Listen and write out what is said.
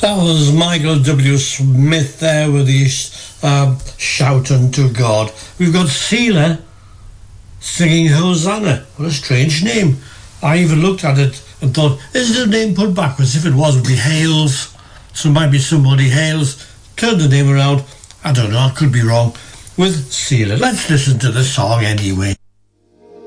That was Michael W. Smith there with his shout unto God. We've got Sealer singing Hosanna. What a strange name. I even looked at it and thought, is the name put backwards? If it was, it would be Hales. So it might be somebody Hales. Turn the name around. I don't know, I could be wrong. With Sealer. Let's listen to the song anyway.